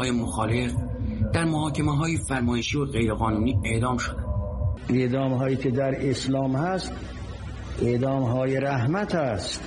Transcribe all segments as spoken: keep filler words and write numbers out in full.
های مخالف در محاکمه‌های فرمایشی و غیرقانونی اعدام شدند. اعدام هایی که در اسلام هست اعدام های رحمت است.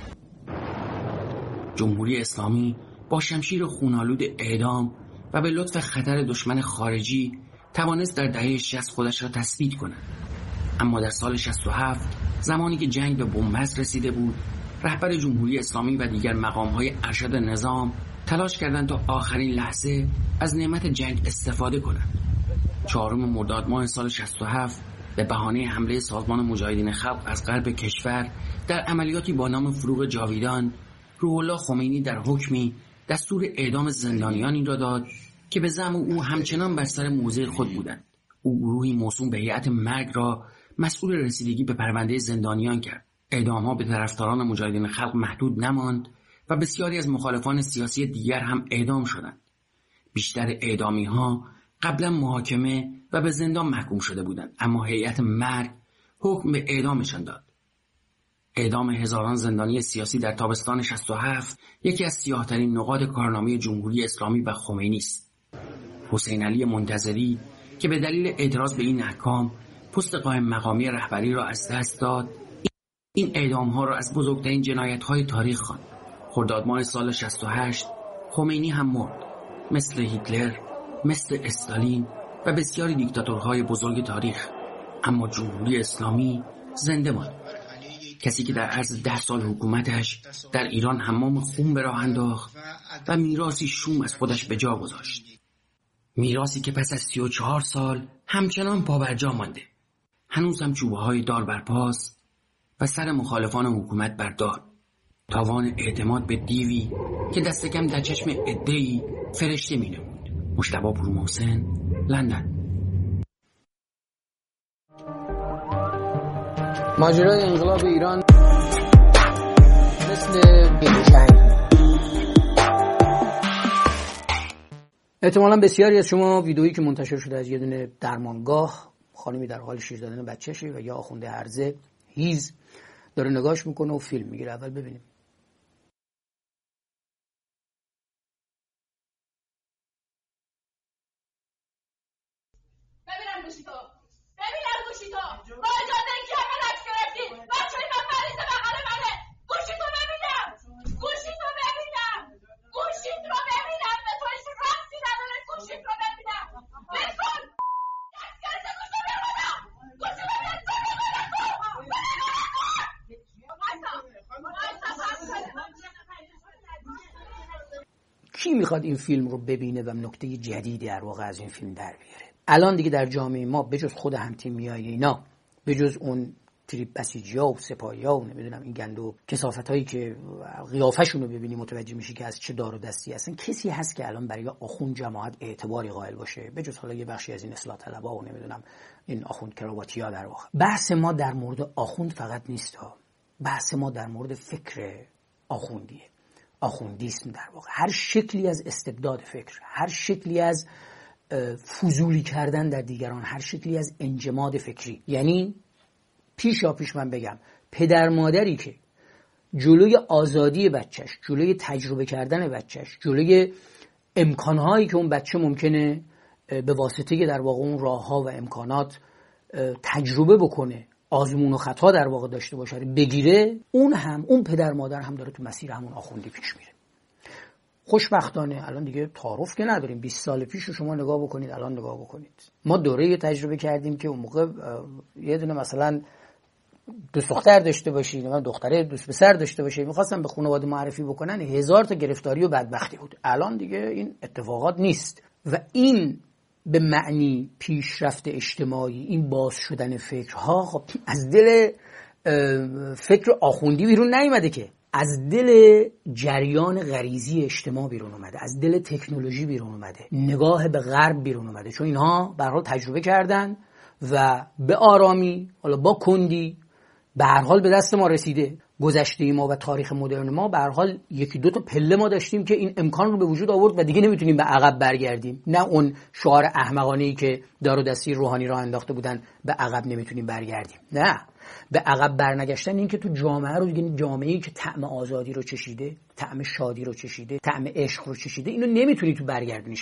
جمهوری اسلامی با شمشیر خون‌آلود اعدام و به لطف خطر دشمن خارجی توانست در دهه شصت خودش را تثبیت کند. اما در سال شصت و هفت زمانی که جنگ به بنبست رسیده بود، رهبر جمهوری اسلامی و دیگر مقام‌های ارشد نظام تلاش کردند تا آخرین لحظه از نعمت جنگ استفاده کنند. چهارم مرداد ماه سال شصت و هفت به بهانه حمله سازمان مجاهدین خلق از غرب کشور در عملیاتی با نام فروغ جاویدان، روح الله خمینی در حکمی دستور اعدام زندانیانی را داد که به زعم او همچنان بر سر موضع خود بودند. او گروهی موسوم به هیئت مرگ را مسئول رسیدگی به پرونده زندانیان کرد. اعدام‌ها به طرفداران مجاهدین خلق محدود نماند و بسیاری از مخالفان سیاسی دیگر هم اعدام شدند. بیشتر اعدامی‌ها قبلا محاکمه و به زندان محکوم شده بودند، اما هیئت مرگ حکم به اعدامشان داد. اعدام هزاران زندانی سیاسی در تابستان شصت و هفت یکی از سیاه‌ترین نقاط کارنامه جمهوری اسلامی و خمینی است. حسین علی منتظری که به دلیل اعتراض به این احکام پست قائم مقامی رهبری را از دست داد، این اعدام‌ها را از بزرگترین جنایت‌های تاریخ خواند. خرداد ماه سال شصت و هشت خمینی هم مرد، مثل هیتلر، مثل استالین و بسیاری دیکتاتورهای بزرگ تاریخ. اما جمهوری اسلامی زنده ماند. کسی که در عرض ده سال حکومتش در ایران حمام خون به راه انداخت و میراثی شوم از خودش به جا گذاشت. میراثی که پس از سی و چهار سال همچنان پابرجا مانده. هنوز هم چوبه های دار بر پاست و سر مخالفان حکومت بر دار. تاوان اعتماد به دیوی که دست کم در چشم عده‌ای فرشته می نمود. مجتبی پورمحسن، لندن. ماجرای انقلاب ایران مثل جنگ. احتمالاً بسیاری از شما ویدئویی که منتشر شده از یه دونه درمانگاه، خانمی در حال شیر دادن بچه‌شه و یا آخونده هرزه هیز داره نگاش میکنه و فیلم میگیره. اول ببینیم. ببینم گوشی تو ببینم گوشی تو با اجازه اینکه همه عکس گرفتی بچه های من مریض بغل منه. گوشی تو ببینم گوشی تو ببینم گوشی تو ببینم به تو هیچ ربطی نداره. گوشی تو ببینم بکن عکس گرفته. گوشی تو ببینم گوشی تو کی میخواد این فیلم رو ببینه و نکته جدیدی در واقع از این فیلم در بیاره؟ الان دیگه در جامعه ما بجز خود همتیمیای اینا، بجز اون تریپ بسیجیا و سپاهیا و نمیدونم این گند و کثافتایی که قیافشون رو ببینی متوجه میشی که از چه دار و دستی هستن، کسی هست که الان برای آخوند جماعت اعتباری قائل باشه بجز حالا یه بخشی از این اصلاح طلبا و نمیدونم این آخوند کراواتیا؟ در واقع بحث ما در مورد آخوند فقط نیست ها، بحث ما در مورد فکر آخوندیه. آخوندیسم در واقع هر شکلی از استبداد فکر، هر شکلی از فضولی کردن در دیگران، هر شکلی از انجماد فکری. یعنی پیشا پیش من بگم پدر مادری که جلوی آزادی بچهش، جلوی تجربه کردن بچهش، جلوی امکانهایی که اون بچه ممکنه به واسطه در واقع اون راهها و امکانات تجربه بکنه، آزمون و خطا در واقع داشته باشه، بگیره، اون هم اون پدر مادر هم داره تو مسیر همون آخوندی پیش میره. خوشبختانه الان دیگه تعارف که نداریم. بیست سال پیش رو شما نگاه بکنید، الان نگاه بکنید. ما دوره تجربه کردیم که اون موقع یه دونه مثلا دوست دختر داشته باشی، نه دختره دوست پسر داشته باشه، می‌خواستن به خانواده معرفی بکنن، هزار تا گرفتاری و بدبختی بود. الان دیگه این اتفاقات نیست و این به معنی پیشرفت اجتماعی، این باز شدن فکرها خب از دل فکر آخوندی بیرون نیامده که، از دل جریان غریزی اجتماع بیرون اومده، از دل تکنولوژی بیرون اومده، نگاه به غرب بیرون اومده، چون اینها به هر حال تجربه کردن و به آرامی، حالا با کندی، به هر حال به دست ما رسیده. گذشته ما و تاریخ مدرن ما به هر حال یکی دو تا پله ما داشتیم که این امکان رو به وجود آورد و دیگه نمیتونیم به عقب برگردیم. نه اون شعار احمقانه‌ای که دار و دستی روحانی را انداخته بودن به عقب نمیتونیم برگردیم. نه، به عقب برنگشتن این که تو جامعه رو، یعنی جامعه‌ای که طعم آزادی رو چشیده، طعم شادی رو چشیده، طعم عشق رو چشیده، اینو نمیتونی تو برگردونی.